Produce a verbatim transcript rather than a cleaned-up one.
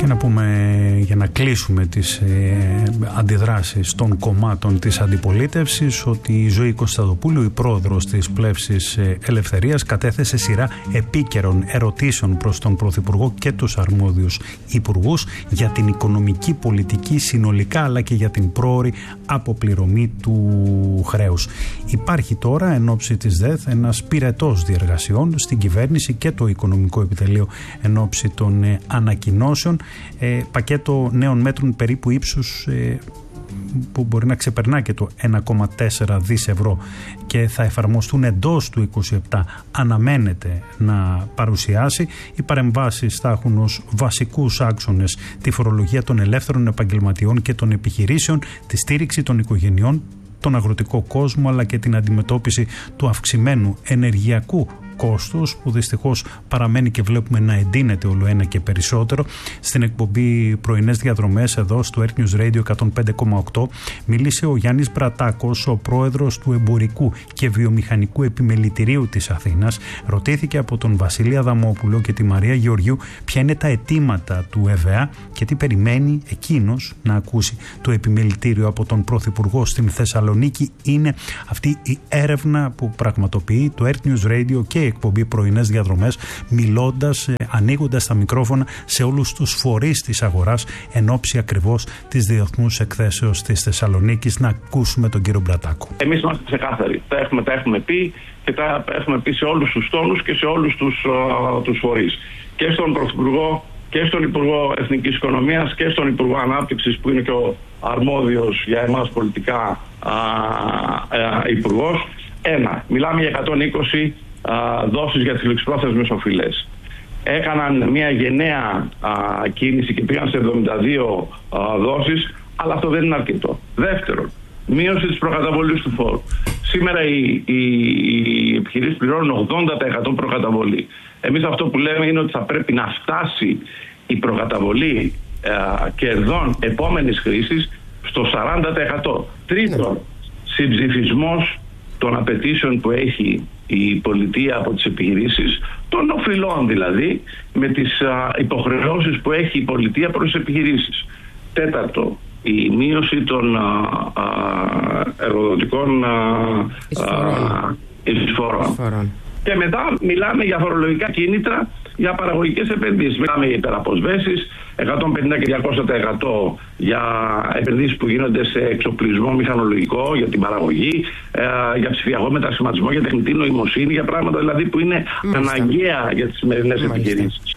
Και να πούμε, για να κλείσουμε τις ε, αντιδράσεις των κομμάτων της αντιπολίτευσης, ότι η Ζωή Κωνσταντοπούλου, η πρόεδρος της Πλεύσης Ελευθερίας, κατέθεσε σειρά επίκαιρων ερωτήσεων προς τον Πρωθυπουργό και τους αρμόδιους υπουργούς για την οικονομική πολιτική συνολικά, αλλά και για την πρόωρη αποπληρωμή του χρέους. Υπάρχει τώρα εν ώψη της ΔΕΘ ένας πυρετός διεργασιών στην κυβέρνηση και το Οικονομικό Επιτελείο εν ώψη των ε, ανακοινώσεων. Ε, πακέτο νέων μέτρων περίπου ύψους ε, που μπορεί να ξεπερνά και το ένα κόμμα τέσσερα δις ευρώ και θα εφαρμοστούν εντός του είκοσι επτά, αναμένεται να παρουσιάσει. Οι παρεμβάσεις θα έχουν ως βασικούς άξονες τη φορολογία των ελεύθερων επαγγελματιών και των επιχειρήσεων, τη στήριξη των οικογενειών, τον αγροτικό κόσμο, αλλά και την αντιμετώπιση του αυξημένου ενεργειακού κόστος, που δυστυχώς παραμένει και βλέπουμε να εντείνεται όλο ένα και περισσότερο. Στην εκπομπή Πρωινές Διαδρομές εδώ στο Earth News Radio εκατόν πέντε κόμμα οκτώ μίλησε ο Γιάννης Μπρατάκος, ο πρόεδρος του Εμπορικού και Βιομηχανικού Επιμελητηρίου της Αθήνας. Ρωτήθηκε από τον Βασίλη Αδαμόπουλο και τη Μαρία Γεωργιού ποια είναι τα αιτήματα του ΕΒΑ και τι περιμένει εκείνος να ακούσει. Το επιμελητήριο από τον Πρωθυπουργό στην Θεσσαλονίκη είναι αυτή η έρευνα που πραγματοποιεί το Earth News Radio και η εκπομπή Πρωινές Διαδρομές, μιλώντας, ανοίγοντας τα μικρόφωνα σε όλους τους φορείς της αγοράς εν ώψη ακριβώς της διεθνούς εκθέσεως της Θεσσαλονίκης. Να ακούσουμε τον κύριο Μπρατάκο. Εμείς είμαστε ξεκάθαροι. Τα έχουμε, τα έχουμε πει και τα έχουμε πει σε όλους τους τόνους και σε όλους τους, uh, τους φορείς. Και στον Πρωθυπουργό και στον Υπουργό Εθνικής Οικονομίας και στον Υπουργό Ανάπτυξης, που είναι και ο αρμόδιος για εμάς πολιτικά uh, uh, υπουργός. Ένα, μιλάμε για εκατόν είκοσι Uh, δόσεις για τις ληξιπρόθεσμες οφειλές. Έκαναν μια γενναία uh, κίνηση και πήγαν σε εβδομήντα δύο uh, δόσεις, αλλά αυτό δεν είναι αρκετό. Δεύτερον, μείωση της προκαταβολής του φόρου. Σήμερα οι, οι, οι επιχειρήσεις πληρώνουν ογδόντα τοις εκατό προκαταβολή. Εμείς αυτό που λέμε είναι ότι θα πρέπει να φτάσει η προκαταβολή uh, κερδών επόμενης χρήσης στο σαράντα τοις εκατό. Τρίτον, συμψηφισμός των απαιτήσεων που έχει η πολιτεία από τις επιχειρήσεις, των οφειλών δηλαδή, με τις α, υποχρεώσεις που έχει η πολιτεία προς τις επιχειρήσεις. Τέταρτο, η μείωση των α, α, εργοδοτικών εισφορών. Και μετά μιλάμε για φορολογικά κίνητρα για παραγωγικές επενδύσεις. Μιλάμε για υπεραποσβέσεις, εκατόν πενήντα και διακόσια τοις εκατό για επενδύσεις που γίνονται σε εξοπλισμό μηχανολογικό, για την παραγωγή, ε, για ψηφιακό μετασχηματισμό, για τεχνητή νοημοσύνη, για πράγματα δηλαδή που είναι Μάλιστα. αναγκαία για τις σημερινές επιχειρήσεις.